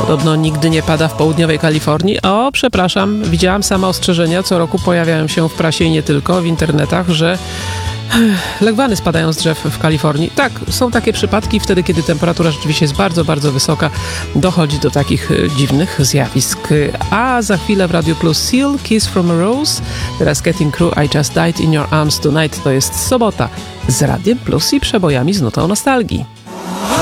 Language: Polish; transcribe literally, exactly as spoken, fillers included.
Podobno nigdy nie pada w południowej Kalifornii. O, przepraszam, widziałam sama ostrzeżenia. Co roku pojawiają się w prasie i nie tylko, w internetach, że legwany spadają z drzew w Kalifornii. Tak, są takie przypadki, wtedy kiedy temperatura rzeczywiście jest bardzo, bardzo wysoka, dochodzi do takich dziwnych zjawisk. A za chwilę w Radio Plus Seal, Kiss from a Rose, teraz Getting Crew, I Just Died in Your Arms Tonight. To jest sobota z Radiem Plus i przebojami z nutą nostalgii.